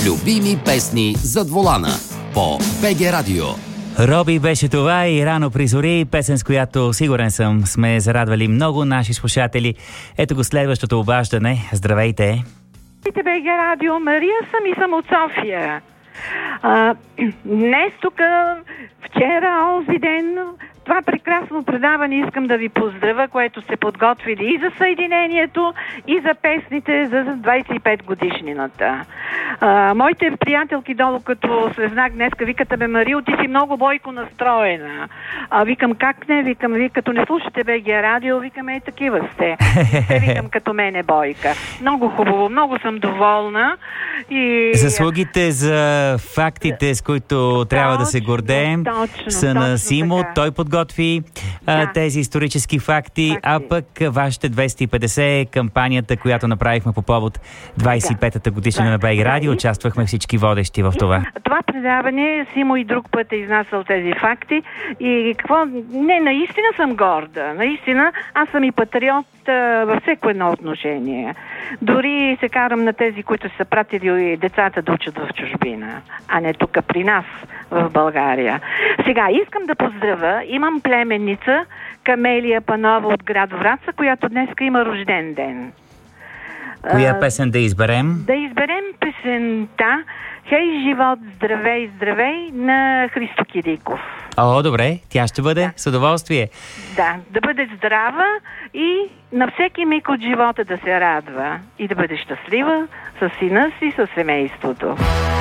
Любими песни зад волана по БГ Радио. Роби беше това и Рано при зори, песен с която сигурен съм сме зарадвали много наши слушатели. Ето го следващото обаждане. Здравейте! Здравейте, БГ Радио. Мария съм от София. Днес тук, вчера, онзи ден, това прекрасно предаване искам да ви поздравя, което сте подготвили и за съединението, и за песните за 25 годишнината. Моите приятелки долу, като слезнах днеска, викате ме: Марио, ти си много бойко настроена. Викам, как не? Викам, ви като не слушате БГ Радио, викаме, такива сте. Викам, като мене бойка. Много хубаво, много съм доволна. И... Заслугите за фактите, с които трябва да се гордеем, са на Симо. Така. Той подготви тези исторически факти, а пък вашите 250 е кампанията, която направихме по повод 25-та годишнина на БГ Радио. Участвахме всички водещи в това. Това предаване Симо и друг път е изнасял тези факти и какво... Не, наистина съм горда. Наистина, аз съм и патриот във всеко едно отношение. Дори се карам на тези, които са пратили децата да учат в чужбина, а не тук при нас в България. Сега искам да поздравя, имам племенница Камелия Панова от град Враца, която днес има рожден ден. Коя песен да изберем? Да изберем песента "Хей, живот, здравей, здравей" на Христо Кириков. О, добре, тя ще бъде с удоволствие. Да, да бъде здрава и на всеки миг от живота да се радва и да бъде щастлива със сина си, със семейството.